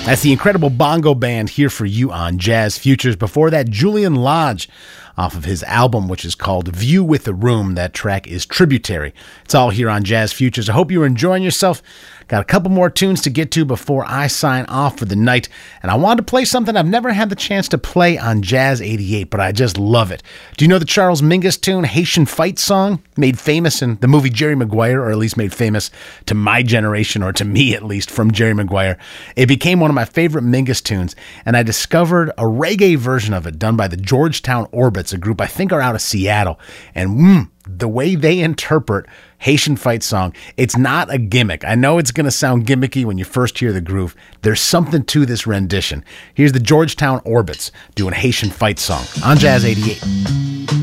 That's the Incredible Bongo Band here for you on Jazz Futures. Before that, Julian Lodge off of his album, which is called View with the Room. That track is Tributary. It's all here on Jazz Futures. I hope you're enjoying yourself. Got a couple more tunes to get to before I sign off for the night. And I wanted to play something I've never had the chance to play on Jazz 88, but I just love it. Do you know the Charles Mingus tune, Haitian Fight Song? Made famous in the movie Jerry Maguire, or at least made famous to my generation, or to me at least, from Jerry Maguire. It became one of my favorite Mingus tunes, and I discovered a reggae version of it done by the Georgetown Orbits, a group I think are out of Seattle. And the way they interpret Haitian Fight Song, it's not a gimmick. I know it's going to sound gimmicky when you first hear the groove. There's something to this rendition. Here's the Georgetown Orbits doing Haitian Fight Song on Jazz 88.